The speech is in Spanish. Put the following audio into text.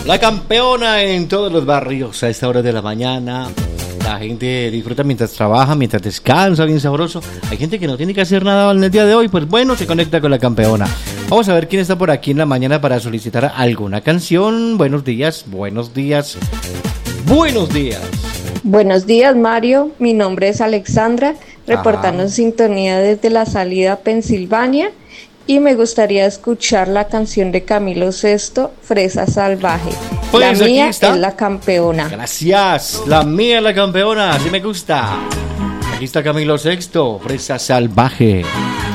La campeona en todos los barrios a esta hora de la mañana. La gente disfruta mientras trabaja, mientras descansa, bien sabroso. Hay gente que no tiene que hacer nada en el día de hoy, pues bueno, se conecta con la campeona. Vamos a ver quién está por aquí en la mañana para solicitar alguna canción. Buenos días, buenos días, buenos días. Buenos días, Mario. Mi nombre es Alexandra, reportando Ajá. en sintonía desde la salida a Pensilvania. Y me gustaría escuchar la canción de Camilo Sesto, Fresa Salvaje. Pues La aquí mía está. es la campeona. Gracias, la mía es la campeona, así me gusta. Aquí está Camilo Sexto, Fresa Salvaje.